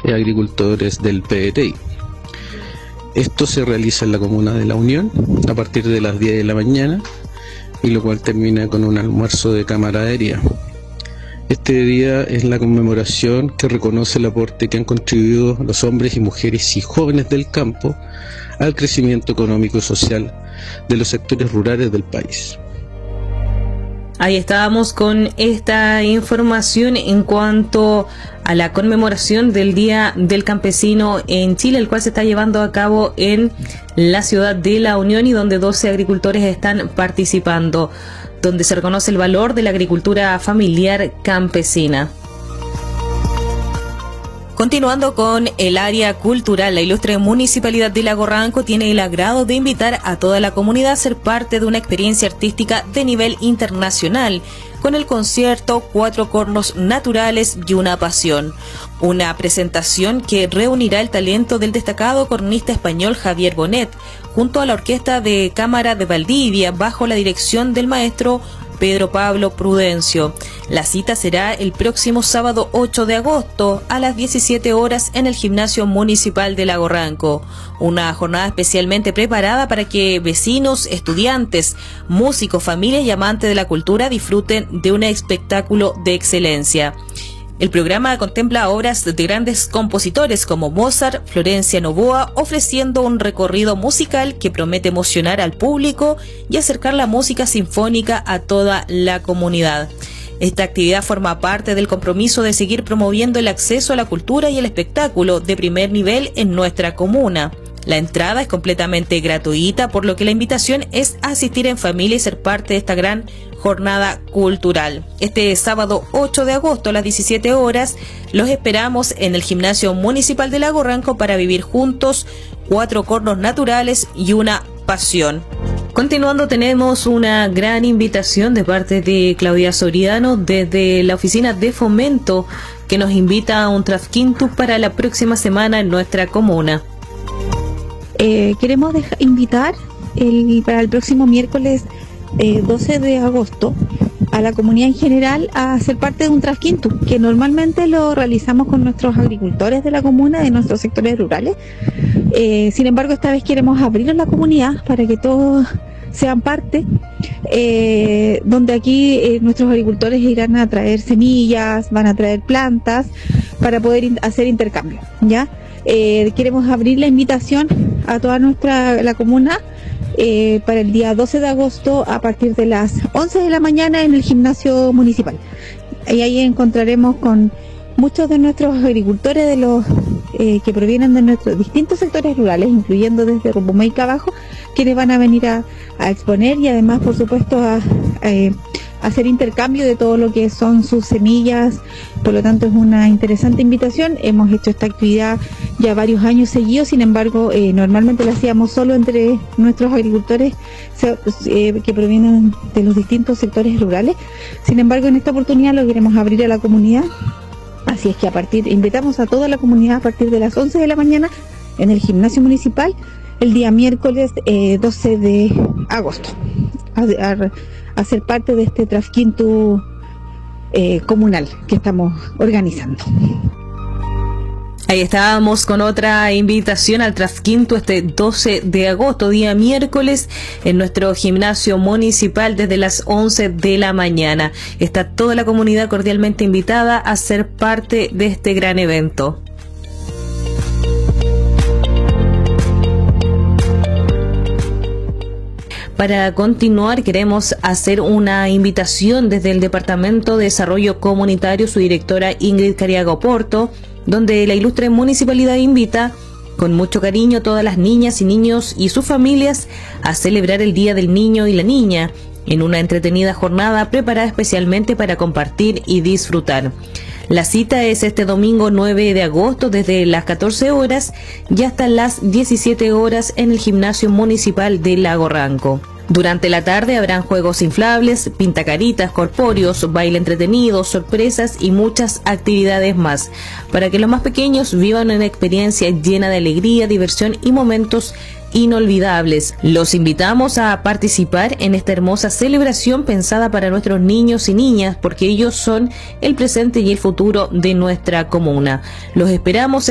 agricultores del PDTI. Esto se realiza en la comuna de La Unión a partir de las 10 de la mañana, y lo cual termina con un almuerzo de camaradería. Este día es la conmemoración que reconoce el aporte que han contribuido los hombres y mujeres y jóvenes del campo al crecimiento económico y social de los sectores rurales del país. Ahí estábamos con esta información en cuanto a la conmemoración del Día del Campesino en Chile, el cual se está llevando a cabo en la ciudad de La Unión y donde 12 agricultores están participando, donde se reconoce el valor de la agricultura familiar campesina. Continuando con el área cultural, la ilustre Municipalidad de Lago Ranco tiene el agrado de invitar a toda la comunidad a ser parte de una experiencia artística de nivel internacional, con el concierto Cuatro Cornos Naturales y una Pasión. Una presentación que reunirá el talento del destacado cornista español Javier Bonet, junto a la Orquesta de Cámara de Valdivia, bajo la dirección del maestro Pedro Pablo Prudencio. La cita será el próximo sábado 8 de agosto a las 17 horas en el Gimnasio Municipal de Lago Ranco. Una jornada especialmente preparada para que vecinos, estudiantes, músicos, familias y amantes de la cultura disfruten de un espectáculo de excelencia. El programa contempla obras de grandes compositores como Mozart, Florencia Novoa, ofreciendo un recorrido musical que promete emocionar al público y acercar la música sinfónica a toda la comunidad. Esta actividad forma parte del compromiso de seguir promoviendo el acceso a la cultura y el espectáculo de primer nivel en nuestra comuna. La entrada es completamente gratuita, por lo que la invitación es asistir en familia y ser parte de esta gran jornada cultural. Este sábado 8 de agosto a las 17 horas los esperamos en el Gimnasio Municipal de Lago Ranco para vivir juntos Cuatro Cornos Naturales y una Pasión. Continuando, tenemos una gran invitación de parte de Claudia Soriano desde la Oficina de Fomento, que nos invita a un Trafquintus para la próxima semana en nuestra comuna. Queremos invitar para el próximo miércoles 12 de agosto a la comunidad en general a ser parte de un Trafquintus, que normalmente lo realizamos con nuestros agricultores de la comuna, de nuestros sectores rurales. Sin embargo, esta vez queremos abrir a la comunidad para que todos sean parte, donde aquí nuestros agricultores irán a traer semillas, van a traer plantas para poder hacer intercambio, ¿ya? Queremos abrir la invitación a toda la comuna para el día 12 de agosto a partir de las 11 de la mañana en el Gimnasio Municipal. Y ahí encontraremos con muchos de nuestros agricultores de los que provienen de nuestros distintos sectores rurales, incluyendo desde Rupumayca abajo, quienes van a venir a exponer y además, por supuesto, a hacer intercambio de todo lo que son sus semillas. Por lo tanto, es una interesante invitación. Hemos hecho esta actividad ya varios años seguidos, sin embargo, normalmente la hacíamos solo entre nuestros agricultores que provienen de los distintos sectores rurales. Sin embargo, en esta oportunidad lo queremos abrir a la comunidad. Así es que invitamos a toda la comunidad a partir de las 11 de la mañana en el Gimnasio Municipal el día miércoles 12 de agosto a ser parte de este Trafquintus comunal que estamos organizando. Ahí estábamos con otra invitación al Trafquintus este 12 de agosto, día miércoles, en nuestro Gimnasio Municipal desde las 11 de la mañana. Está toda la comunidad cordialmente invitada a ser parte de este gran evento. Para continuar, queremos hacer una invitación desde el Departamento de Desarrollo Comunitario, su directora Ingrid Cariaga Oporto, donde la ilustre municipalidad invita con mucho cariño a todas las niñas y niños y sus familias a celebrar el Día del Niño y la Niña en una entretenida jornada preparada especialmente para compartir y disfrutar. La cita es este domingo 9 de agosto desde las 14 horas y hasta las 17 horas en el Gimnasio Municipal de Lago Ranco. Durante la tarde habrán juegos inflables, pintacaritas, corpóreos, baile entretenido, sorpresas y muchas actividades más, para que los más pequeños vivan una experiencia llena de alegría, diversión y momentos inolvidables. Los invitamos a participar en esta hermosa celebración pensada para nuestros niños y niñas, porque ellos son el presente y el futuro de nuestra comuna. Los esperamos